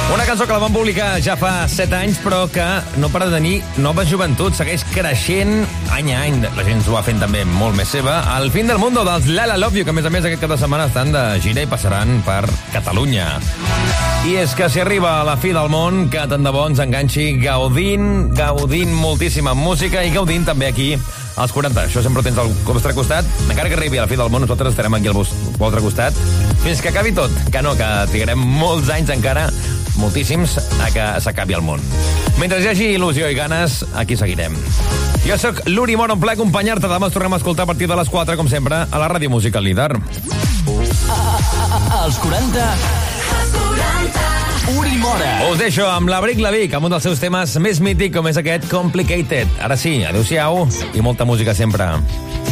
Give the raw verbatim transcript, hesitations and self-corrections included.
Una cançó que la van publicar ja fa set anys, però que no para de tenir nova joventut. Segueix creixent any a any. La gent s'ho va fent també molt més seva. El fin del mundo dels Lala Love You, que a més a més aquest cap de setmana estan de gira i passaran per Catalunya. I és que si arriba a la fi del món, que tant de bo ens enganxi gaudint, gaudint moltíssima música i gaudint també aquí als quaranta. Això sempre ho tens al vostre costat. Encara que arribi a la fi del món, nosaltres estarem aquí al vostre costat fins que acabi tot. Que no, que trigarem molts anys encara, moltíssims, a que s'acabi el món. Mentre hi hagi il·lusió i ganes, aquí seguirem. Jo sóc l'Uri Mora, un plaer acompanyar-te. Demà ens tornem a escoltar a partir de les quatre, com sempre, a la Ràdio Música Líder. Als quaranta... Uri Mora. Us deixo amb l'Abric Lavic, amb un dels seus temes més mític, com és aquest Complicated. Ara sí, adeu-siau i molta música sempre.